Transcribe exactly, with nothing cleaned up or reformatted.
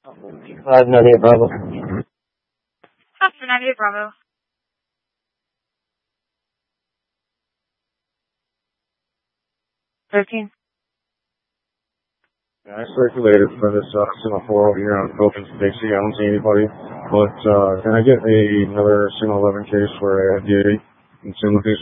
Five ninety eight Bravo. Oscar ninety-eight Bravo. Thirteen. Yeah, I circulated for this uh, signal four over here on Philippines Dixie. I don't see anybody. But uh, can I get a, another signal eleven case for a D A in San Luis?